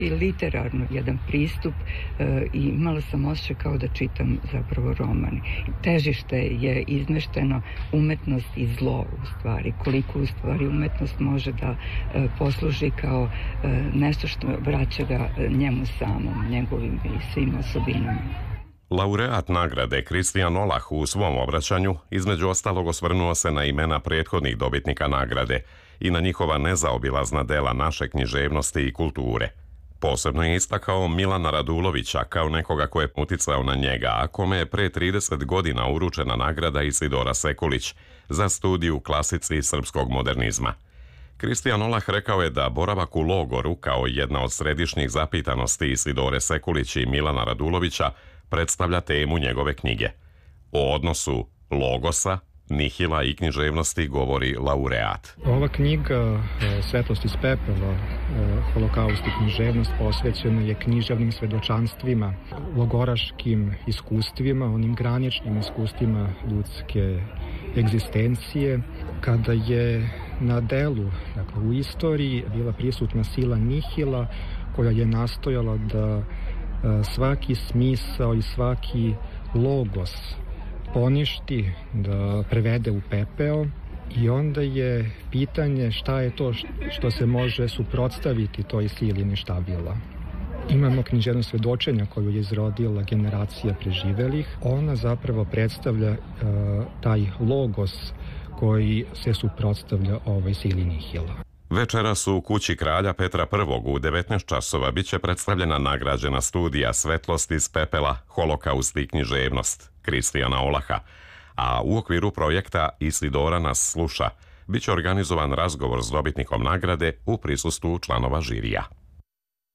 i literarno jedan pristup i imala sam osjećaj kao da čitam zapravo roman. Težište je izmešteno umetnost i zlo u stvari, koliko u stvari umetnost može da posluži kao nešto što vraća ga njemu samom, njegovim i svim osobinama. Laureat nagrade Kristijan Olah u svom obraćanju između ostalog osvrnuo se na imena prethodnih dobitnika nagrade i na njihova nezaobilazna dela naše književnosti i kulture. Posebno je istakao Milana Radulovića kao nekoga ko je uticao na njega, a kome je pre 30 godina uručena nagrada Isidora Sekulić za studiju klasici srpskog modernizma. Kristijan Olah rekao je da boravak u logoru kao jedna od središnjih zapitanosti Isidore Sekulić i Milana Radulovića predstavlja temu njegove knjige. O odnosu logosa, nihila i književnosti govori laureat. Ova knjiga Svetlost iz pepela, holokaust i književnost posvećena je književnim svedočanstvima, logoraškim iskustvima, onim graničnim iskustvima ljudske egzistencije, kada je na delu, dakle u istoriji, bila prisutna sila nihila koja je nastojala da svaki smisao i svaki logos poništi, da prevede u pepeo, i onda je pitanje šta je to što se može suprotstaviti toj sili neštabila. Imamo književno svedočenja koju je izrodila generacija preživelih. Ona zapravo predstavlja taj logos koji se suprotstavlja ovoj sili nihila. Večeras u kući kralja Petra I u 19 časova biće predstavljena nagrađena studija Svetlost iz pepela, holokaust i književnost Kristijana Olaha, a u okviru projekta Isidora nas sluša biće organizovan razgovor s dobitnikom nagrade u prisustvu članova žirija.